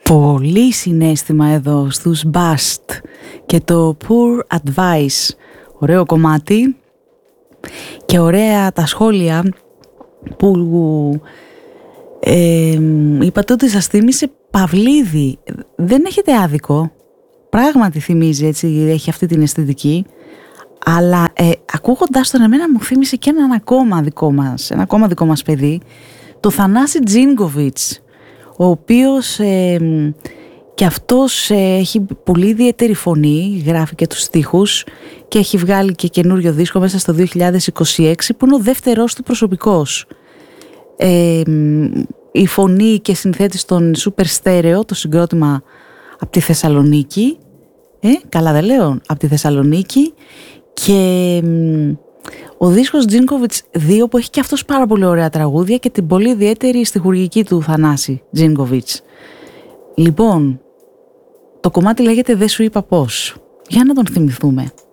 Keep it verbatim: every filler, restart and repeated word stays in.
Πολύ συναίσθημα εδώ στους Bust και το Poor Advice. Ωραίο κομμάτι και ωραία τα σχόλια που ε, είπατε ότι σας θύμισε Παυλίδη. Δεν έχετε άδικο. Πράγματι θυμίζει, έτσι, έχει αυτή την αισθητική. Αλλά ε, ακούγοντας τον, εμένα μου θύμισε και έναν ακόμα δικό μας, ένα ακόμα δικό μας παιδί, το Θανάση Τζίνκοβιτς, ο οποίος ε, και αυτός ε, έχει πολύ ιδιαίτερη φωνή, γράφει και τους στίχους και έχει βγάλει και καινούριο δίσκο μέσα στο δύο χιλιάδες είκοσι έξι που είναι ο δεύτερος του προσωπικός. Ε, η φωνή και συνθέτης των Super Stereo, το συγκρότημα από τη Θεσσαλονίκη, ε, καλά δεν λέω, από τη Θεσσαλονίκη, και ο δίσκος Τζίνκοβιτς δύο που έχει και αυτός πάρα πολύ ωραία τραγούδια και την πολύ ιδιαίτερη στιχουργική του Θανάση Τζίνκοβιτς. Λοιπόν, το κομμάτι λέγεται «Δεν σου είπα πώς». Για να τον θυμηθούμε.